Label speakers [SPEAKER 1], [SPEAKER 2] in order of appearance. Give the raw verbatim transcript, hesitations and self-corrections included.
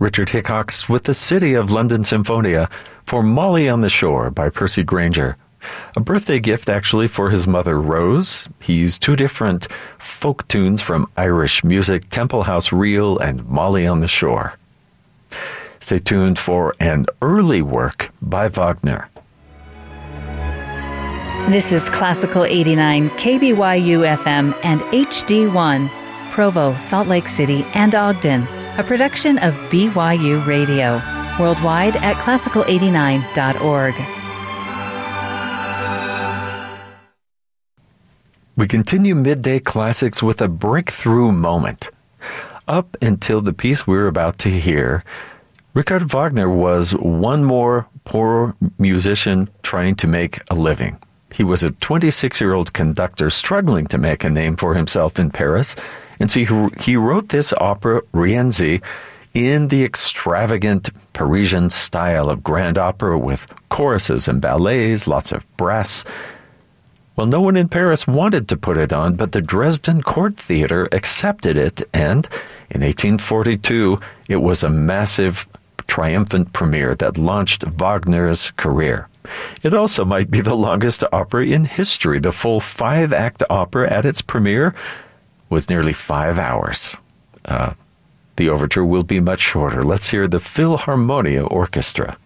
[SPEAKER 1] Richard Hickox with the City of London Symphonia for Molly on the Shore by Percy Grainger. A birthday gift, actually, for his mother, Rose. He used two different folk tunes from Irish music, Temple House Reel and Molly on the Shore. Stay tuned for an early work by Wagner.
[SPEAKER 2] This is Classical eighty-nine, K B Y U F M and H D one, Provo, Salt Lake City, and Ogden, a production of B Y U Radio, worldwide at classical eighty-nine dot org.
[SPEAKER 1] We continue Midday Classics with a breakthrough moment. Up until the piece we're about to hear, Richard Wagner was one more poor musician trying to make a living. He was a twenty-six-year-old conductor struggling to make a name for himself in Paris, and so he, he wrote this opera, Rienzi, in the extravagant Parisian style of grand opera with choruses and ballets, lots of brass. Well, no one in Paris wanted to put it on, but the Dresden Court Theatre accepted it, and in eighteen forty-two, it was a massive, triumphant premiere that launched Wagner's career. It also might be the longest opera in history. The full five-act opera at its premiere was nearly five hours. Uh, the overture will be much shorter. Let's hear the Philharmonia Orchestra.